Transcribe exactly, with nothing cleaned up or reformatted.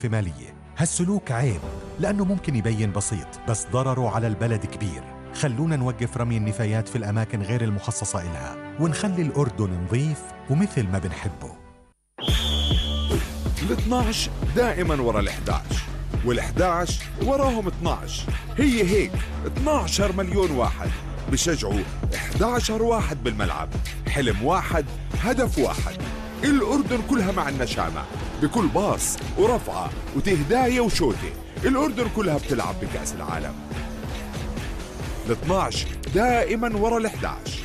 مالية. هالسلوك عيب لأنه ممكن يبين بسيط بس ضرره على البلد كبير. خلونا نوقف رمي النفايات في الأماكن غير المخصصة إلها ونخلي الأردن نظيف ومثل ما بنحبه. الاثناعش دائما ورا الإحداعش، والإحداعش وراهم اثناعش. هي هيك اثنعش مليون واحد بشجعوا إحداعش واحد بالملعب. حلم واحد، هدف واحد. الأردن كلها مع النشامة بكل باص ورفعة وتهداية وشوتة. الأردن كلها بتلعب بكأس العالم. الاثنعش دائما ورا الإحداعش.